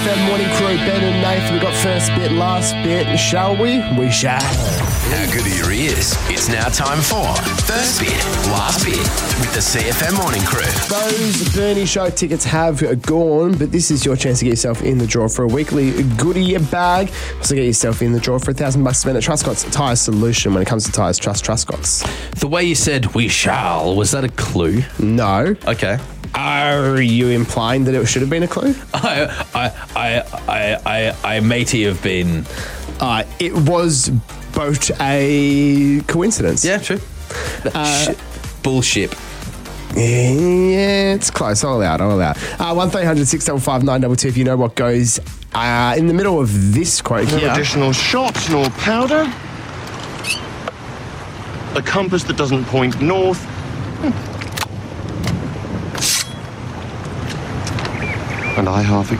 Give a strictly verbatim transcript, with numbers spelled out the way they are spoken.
M morning crew, Ben and Nathan. We got first bit, last bit. Shall we? We shall. How good are your ears? It's now time for First Bit, Last Bit with the C F M Morning Crew. Those Bernie Show tickets have gone, but this is your chance to get yourself in the draw for a weekly goodie bag. Also get yourself in the draw for a thousand bucks spent at Truscott's Tyre Solution. When it comes to tyres, trust Truscott's. The way you said "we shall," was that a clue? No. Okay. Are you implying that it should have been a clue? I, I, I, I, I, I matey have been. Uh, it was both a coincidence. Yeah, true. Uh, Shit. Bullshit. Yeah, it's close. I'll allow it. I'll allow it. Uh, one three hundred six five five nine two two if you know what goes uh, in the middle of this quote No here. additional shot nor powder. A compass that doesn't point north. And I half